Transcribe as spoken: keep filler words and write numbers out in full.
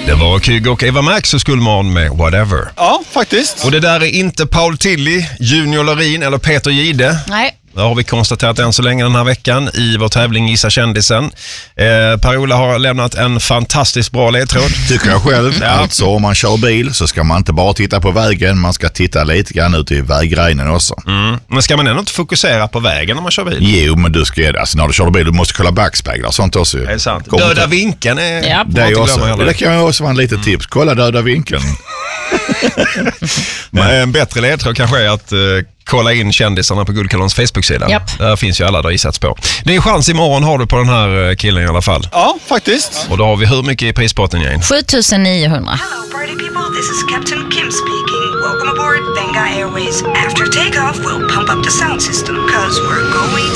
Det var Kygo och Eva Max och Skullman med Whatever. Ja, faktiskt. Och det där är inte Paul Tilly, Junior Lorin eller Peter Gide. Nej. Det har vi konstaterat än så länge den här veckan i vår tävling Gissa kändisen. Eh, Per-Ola har lämnat en fantastiskt bra ledtråd. Tycker jag själv. Ja. Alltså om man kör bil så ska man inte bara titta på vägen, man ska titta lite grann ut i vägreinen också. Mm. Men ska man ändå inte fokusera på vägen när man kör bil? Jo, men du ska, alltså när du kör bil, du måste kolla backspeglar och sånt också. Det är sant. Kommer Döda inte- vinkeln är... Ja. Det, är inte också, glömma heller. det kan ju också vara en litet tips. Kolla döda vinkeln. Men en bättre ledtråd kanske är att eh, kolla in kändisarna på Guldkallons Facebook-sida. Japp. Där finns ju alla där gissats på. Det är en chans imorgon har du på den här eh, killen i alla fall. Ja, faktiskt. Och då har vi hur mycket i prispotten, Jane? sju tusen niohundra. Hello, party people. This is Captain Kim speaking. Welcome aboard Venga Airways. After takeoff, we'll pump up the sound system, cause we're going